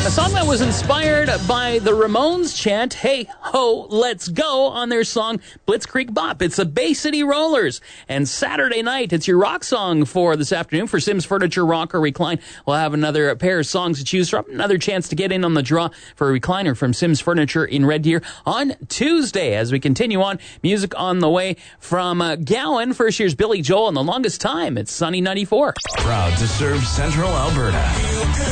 A song that was inspired by the Ramones chant, "Hey ho, let's go," on their song Blitzkrieg Bop. It's the Bay City Rollers. And Saturday night, it's your rock song for this afternoon. For Sims Furniture Rock or Recline, we'll have another pair of songs to choose from. Another chance to get in on the draw for a recliner from Sims Furniture in Red Deer on Tuesday. As we continue on, music on the way from Gowan. First year's Billy Joel, and The Longest Time. It's Sunny 94. Proud to serve Central Alberta.